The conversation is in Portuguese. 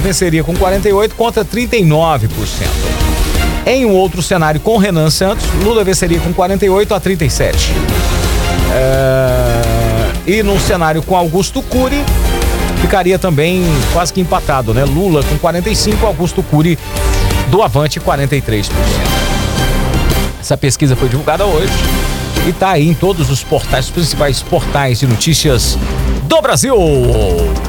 venceria com 48% contra 39%. Em um outro cenário com Renan Santos, Lula venceria com 48% a 37%. E num cenário com Augusto Cury, ficaria também quase que empatado, né? Lula com 45%, Augusto Cury do Avante 43%. Essa pesquisa foi divulgada hoje e tá aí em todos os portais, os principais portais de notícias do Brasil.